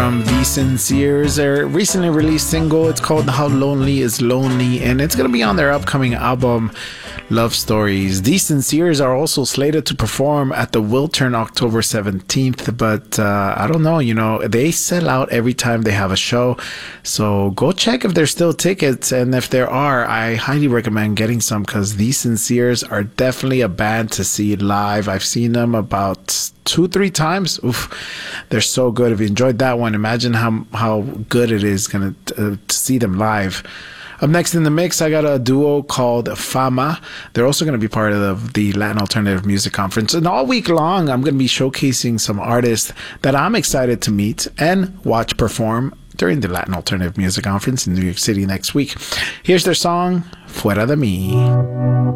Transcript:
from The Sinceres. Their recently released single, it's called How Lonely Is Lonely, and it's going to be on their upcoming album, Love Stories. The Sinceres are also slated to perform at the Wiltern October 17th, but I don't know, they sell out every time they have a show, so go check if there's still tickets, and if there are, I highly recommend getting some, because The Sinceres are definitely a band to see live. I've seen them about 2-3 times. Oof, they're so good. If you enjoyed that one, imagine how good it is to see them live. Up next in the mix, I got a duo called Fama. They're also going to be part of the Latin Alternative Music Conference. And all week long, I'm going to be showcasing some artists that I'm excited to meet and watch perform during the Latin Alternative Music Conference in New York City next week. Here's their song, Fuera de Mí.